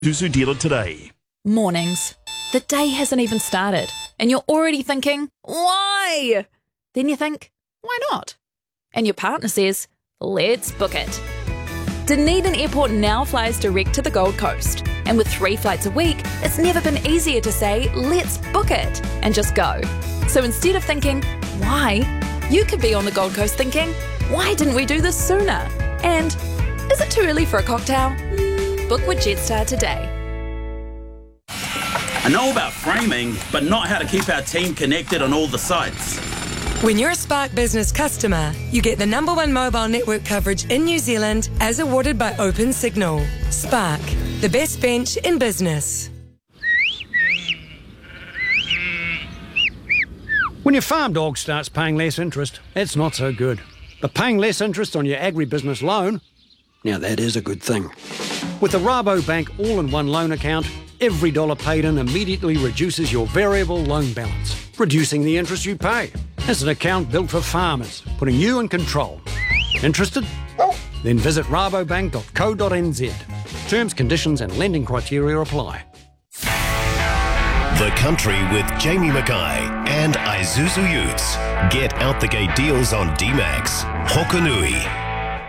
Isuzu dealer today. Mornings. The day hasn't even started, and you're already thinking, why? Then you think, why not? And your partner says, let's book it. Dunedin Airport now flies direct to the Gold Coast, and with 3 flights a week, it's never been easier to say, let's book it, and just go. So instead of thinking, why? You could be on the Gold Coast thinking, why didn't we do this sooner? And, is it too early for a cocktail? Book with Jetstar today. I know about framing, but not how to keep our team connected on all the sites. When you're a Spark Business customer, you get the #1 mobile network coverage in New Zealand as awarded by Opensignal. Spark, the best bench in business. When your farm dog starts paying less interest, that's not so good. But paying less interest on your agribusiness loan, now that is a good thing. With the Rabobank all-in-one loan account, every dollar paid in immediately reduces your variable loan balance, reducing the interest you pay. It's an account built for farmers, putting you in control. Interested? Then visit rabobank.co.nz. Terms, conditions and lending criteria apply. The Country with Jamie Mackay and Isuzu Utes. Get out the gate deals on D-Max, Hokanui,